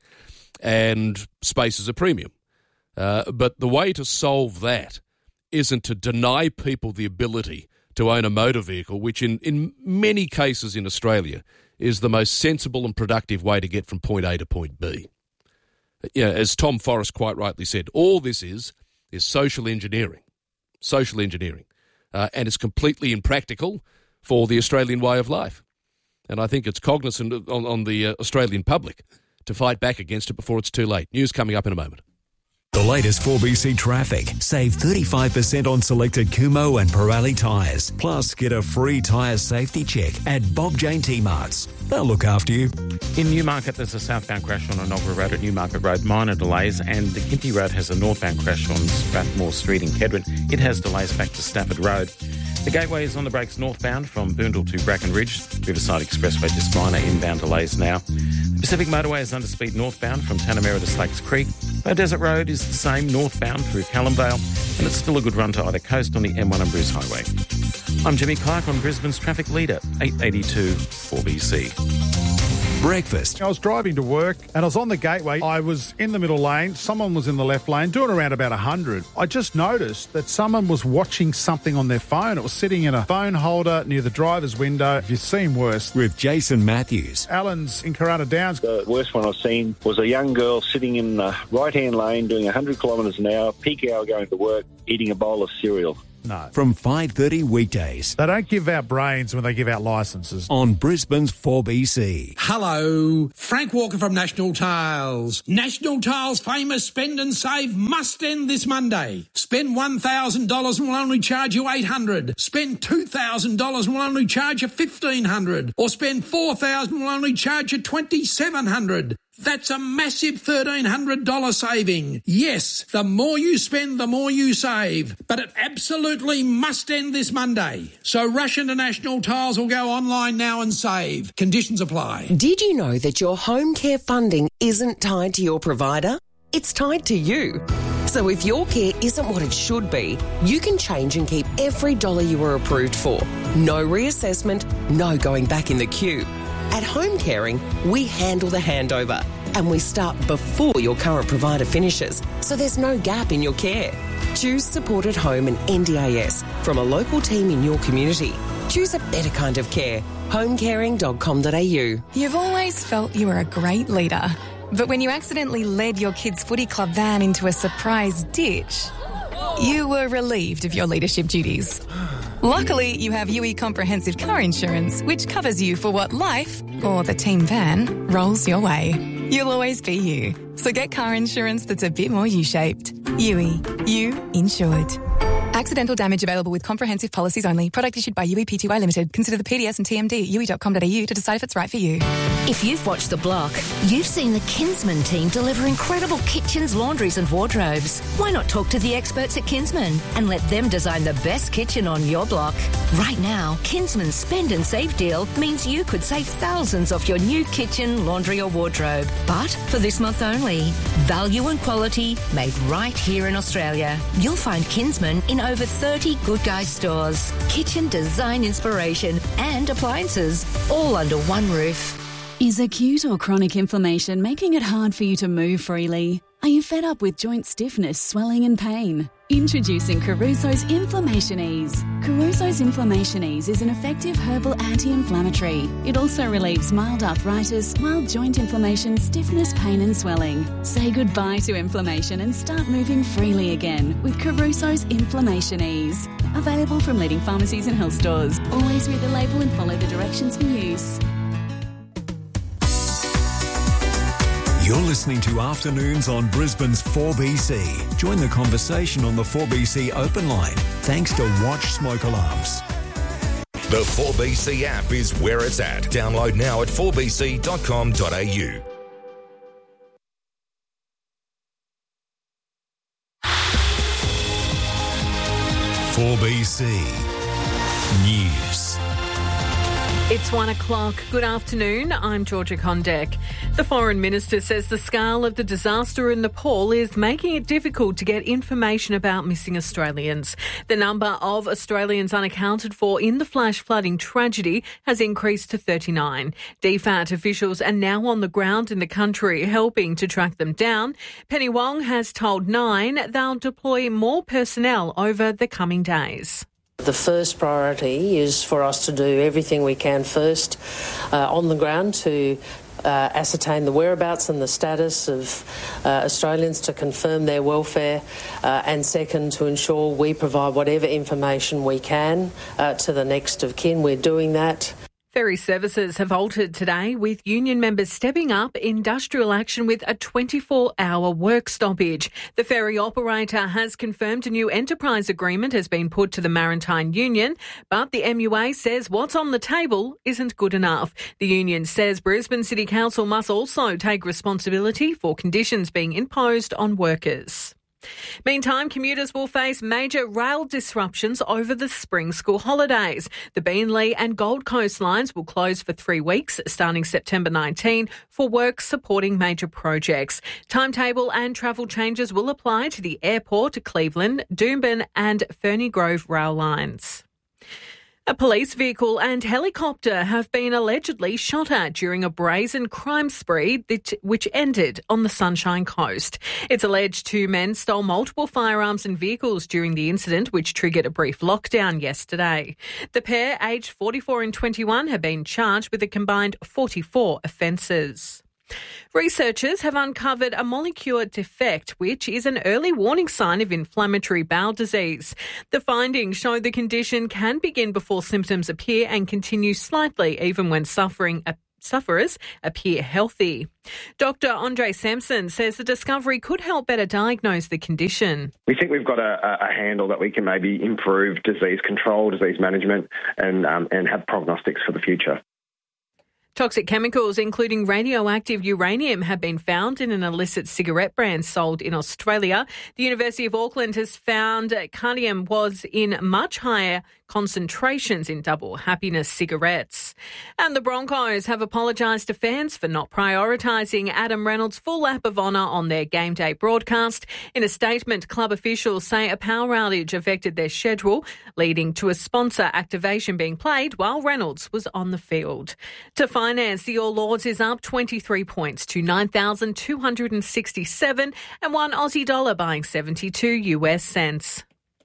and space is a premium. But the way to solve that isn't to deny people the ability to own a motor vehicle, which in many cases in Australia is the most sensible and productive way to get from point A to point B. Yeah, as Tom Forrest quite rightly said, all this is social engineering. Social engineering. And it's completely impractical for the Australian way of life. And I think it's cognizant on the Australian public to fight back against it before it's too late. News coming up in a moment. The latest 4BC traffic. Save 35% on selected Kumo and Pirelli tyres. Plus, get a free tyre safety check at Bob Jane T-Marts. They'll look after you. In Newmarket, there's a southbound crash on Enoggera Road at Newmarket Road. Minor delays. And the Kinty Road has a northbound crash on Strathmore Street in Kedron. It has delays back to Stafford Road. The Gateway is on the brakes northbound from Boondall to Brackenridge. Riverside Expressway just minor inbound delays now. The Pacific Motorway is under speed northbound from Tanamera to Slakes Creek. Bow Desert Road is the same northbound through Callumvale, and it's still a good run to either coast on the M1 and Bruce Highway. I'm Jimmy Clark on Brisbane's Traffic Leader, 882 4BC. Breakfast. I was driving to work and I was on the gateway. I was in the middle lane. Someone was in the left lane doing around about 100. I just noticed that someone was watching something on their phone. It was sitting in a phone holder near the driver's window. If you've seen worse. With Jason Matthews. Alan's in Corunna Downs. The worst one I've seen was a young girl sitting in the right-hand lane doing 100 kilometres an hour, peak hour going to work, eating a bowl of cereal. No. From 5:30 weekdays. They don't give out brains when they give out licences. On Brisbane's 4BC. Hello, Frank Walker from National Tiles. National Tiles' famous Spend and Save must end this Monday. Spend $1,000 and we'll only charge you $800. Spend $2,000 and we'll only charge you $1,500. Or spend $4,000 and we'll only charge you $2,700. That's a massive $1,300 saving. Yes, the more you spend, the more you save. But it absolutely must end this Monday. So rush into National Tiles or go online now and save. Conditions apply. Did you know that your home care funding isn't tied to your provider? It's tied to you. So if your care isn't what it should be, you can change and keep every dollar you were approved for. No reassessment, no going back in the queue. At Home Caring, we handle the handover and we start before your current provider finishes, so there's no gap in your care. Choose Support at Home and NDIS from a local team in your community. Choose a better kind of care. homecaring.com.au. You've always felt you were a great leader, but when you accidentally led your kids' footy club van into a surprise ditch, you were relieved of your leadership duties. Luckily, you have UE Comprehensive Car Insurance, which covers you for what life, or the team van, rolls your way. You'll always be you. So get car insurance that's a bit more U-shaped. UE. You insured. Accidental damage available with comprehensive policies only. Product issued by UE Pty Limited. Consider the PDS and TMD at UE.com.au to decide if it's right for you. If you've watched The Block, you've seen the Kinsman team deliver incredible kitchens, laundries and wardrobes. Why not talk to the experts at Kinsman and let them design the best kitchen on your block? Right now, Kinsman's Spend and Save deal means you could save thousands off your new kitchen, laundry or wardrobe. But for this month only, value and quality made right here in Australia. You'll find Kinsman in over 30 Good Guys stores. Kitchen design inspiration and appliances, all under one roof. Is acute or chronic inflammation making it hard for you to move freely? Are you fed up with joint stiffness, swelling and pain? Introducing Caruso's Inflammation Ease. Caruso's Inflammation Ease is an effective herbal anti-inflammatory. It also relieves mild arthritis, mild joint inflammation, stiffness, pain and swelling. Say goodbye to inflammation and start moving freely again with Caruso's Inflammation Ease. Available from leading pharmacies and health stores. Always read the label and follow the directions for use. You're listening to Afternoons on Brisbane's 4BC. Join the conversation on the 4BC open line, thanks to Watch Smoke Alarms. The 4BC app is where it's at. Download now at 4bc.com.au. 4BC News. It's 1 o'clock. Good afternoon. I'm Georgia Condek. The Foreign Minister says the scale of the disaster in Nepal is making it difficult to get information about missing Australians. The number of Australians unaccounted for in the flash flooding tragedy has increased to 39. DFAT officials are now on the ground in the country helping to track them down. Penny Wong has told Nine they'll deploy more personnel over the coming days. The first priority is for us to do everything we can first on the ground to ascertain the whereabouts and the status of Australians, to confirm their welfare, and second, to ensure we provide whatever information we can to the next of kin. We're doing that. Ferry services have halted today, with union members stepping up industrial action with a 24-hour work stoppage. The ferry operator has confirmed a new enterprise agreement has been put to the Maritime Union, but the MUA says what's on the table isn't good enough. The union says Brisbane City Council must also take responsibility for conditions being imposed on workers. Meantime, commuters will face major rail disruptions over the spring school holidays. The Beenleigh and Gold Coast lines will close for 3 weeks, starting September 19, for work supporting major projects. Timetable and travel changes will apply to the airport, Cleveland, Doomben and Ferny Grove rail lines. A police vehicle and helicopter have been allegedly shot at during a brazen crime spree which ended on the Sunshine Coast. It's alleged 2 men stole multiple firearms and vehicles during the incident, which triggered a brief lockdown yesterday. The pair, aged 44 and 21, have been charged with a combined 44 offences. Researchers have uncovered a molecular defect, which is an early warning sign of inflammatory bowel disease. The findings show the condition can begin before symptoms appear and continue slightly even when sufferers appear healthy. Dr. Andre Sampson says the discovery could help better diagnose the condition. We think we've got a handle that we can maybe improve disease control, disease management, and have prognostics for the future. Toxic chemicals, including radioactive uranium, have been found in an illicit cigarette brand sold in Australia. The University of Auckland has found cadmium was in much higher concentrations in Double Happiness cigarettes. And the Broncos have apologised to fans for not prioritising Adam Reynolds' full lap of honour on their game day broadcast. In a statement, club officials say a power outage affected their schedule, leading to a sponsor activation being played while Reynolds was on the field. To finance, the All Lords is up 23 points to 9,267 and $1 Aussie buying 72 US cents.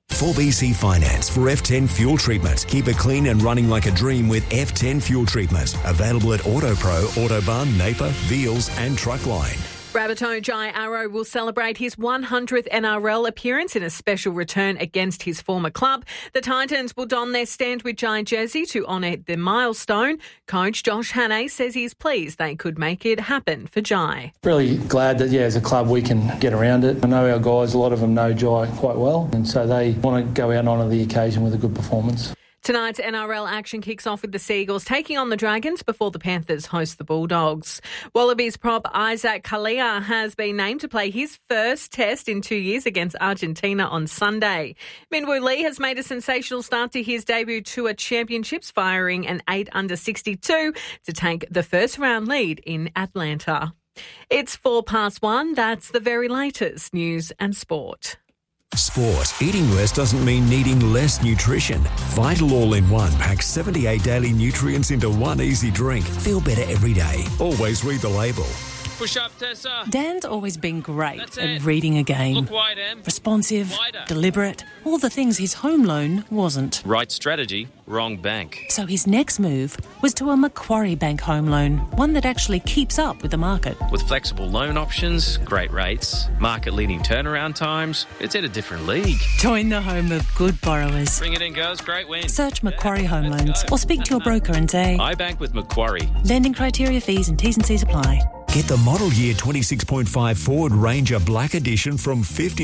4BC Finance for F10 fuel treatment. Keep it clean and running like a dream with F10 fuel treatment. Available at AutoPro, Autobahn, Napier, Veals and Truckline. Rabbitoh Jai Arrow will celebrate his 100th NRL appearance in a special return against his former club. The Titans will don their Stand with Jai jersey to honour the milestone. Coach Josh Hannay says he's pleased they could make it happen for Jai. Really glad that, as a club we can get around it. I know our guys, a lot of them know Jai quite well, and so they want to go out and honour the occasion with a good performance. Tonight's NRL action kicks off with the Seagulls taking on the Dragons before the Panthers host the Bulldogs. Wallabies prop Isaac Kalia has been named to play his first test in 2 years against Argentina on Sunday. Minwoo Lee has made a sensational start to his debut tour championships, firing an 8 under 62 to take the first round lead in Atlanta. It's 1:04. That's the very latest news and sport. Sport. Eating less doesn't mean needing less nutrition. Vital All-in-One packs 78 daily nutrients into one easy drink. Feel better every day. Always read the label. Push up, Tessa. Dan's always been great at reading a game. Look wide, Em. Responsive, Wider. deliberate, all the things his home loan wasn't. Right strategy, wrong bank. So his next move was to a Macquarie Bank home loan, one that actually keeps up with the market. With flexible loan options, great rates, market-leading turnaround times, it's at a different league. Join the home of good borrowers. Bring it in, girls. Great win. Search Macquarie Home Loans or speak to your broker and say, I bank with Macquarie. lending criteria, fees and T's and C's apply. Get the model year 26.5 Ford Ranger Black Edition from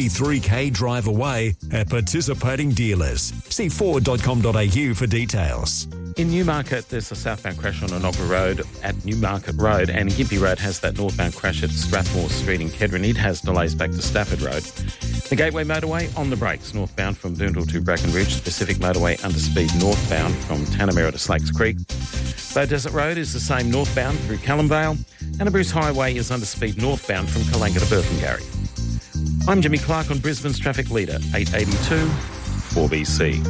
53k drive away at participating dealers. See Ford.com.au for details. In Newmarket, there's a southbound crash on Enoggera Road at Newmarket Road, and Gympie Road has that northbound crash at Strathmore Street in Kedron. It has delays back to Stafford Road. The Gateway Motorway on the brakes, northbound from Boondall to Brackenridge. Pacific Motorway under speed northbound from Tanamera to Slakes Creek. Bow Desert Road is the same northbound through Callumvale, and a Bruce Highway is under speed northbound from Kalanga to Burpengary. I'm Jimmy Clark on Brisbane's traffic leader, 882 4BC.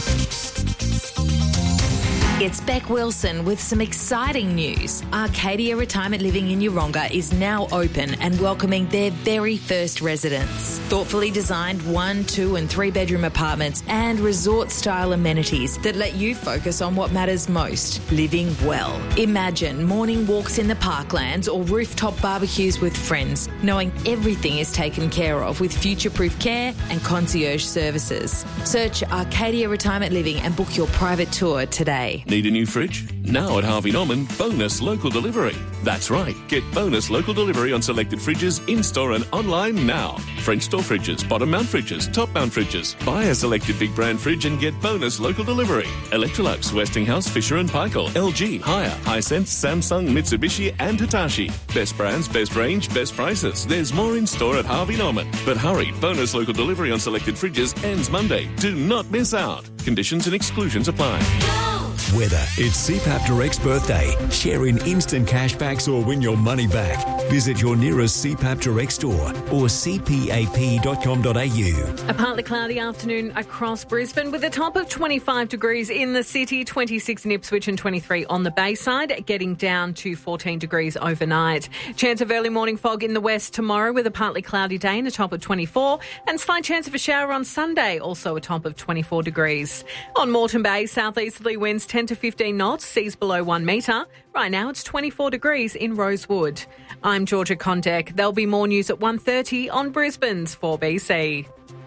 It's Beck Wilson with some exciting news. Arcadia Retirement Living in Yeronga is now open and welcoming their very first residents. Thoughtfully designed 1, 2 and 3 bedroom apartments and resort-style amenities that let you focus on what matters most, living well. Imagine morning walks in the parklands or rooftop barbecues with friends, knowing everything is taken care of with future-proof care and concierge services. Search Arcadia Retirement Living and book your private tour today. Need a new fridge? Now at Harvey Norman, bonus local delivery. That's right. Get bonus local delivery on selected fridges in-store and online now. French door fridges, bottom mount fridges, top mount fridges. Buy a selected big brand fridge and get bonus local delivery. Electrolux, Westinghouse, Fisher & Paykel, LG, Haier, Hisense, Samsung, Mitsubishi and Hitachi. Best brands, best range, best prices. There's more in store at Harvey Norman. But hurry, bonus local delivery on selected fridges ends Monday. Do not miss out. Conditions and exclusions apply. Whether it's CPAP Direct's birthday, share in instant cashbacks or win your money back, visit your nearest CPAP Direct store or cpap.com.au. A partly cloudy afternoon across Brisbane with a top of 25 degrees in the city, 26 in Ipswich and 23 on the Bayside, getting down to 14 degrees overnight. Chance of early morning fog in the west tomorrow with a partly cloudy day and a top of 24, and slight chance of a shower on Sunday, also a top of 24 degrees. On Moreton Bay, southeasterly winds 10 to 15 knots, seas below 1 metre. Right now it's 24 degrees in Rosewood. I'm Georgia Condek. There'll be more news at 1:30 on Brisbane's 4BC.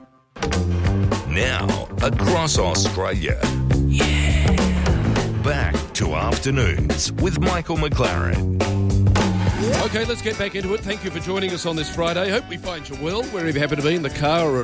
Now, across Australia. Yeah. Back to Afternoons with Michael McLaren. Okay, let's get back into it. Thank you for joining us on this Friday. Hope we find you well, wherever you happen to be, in the car or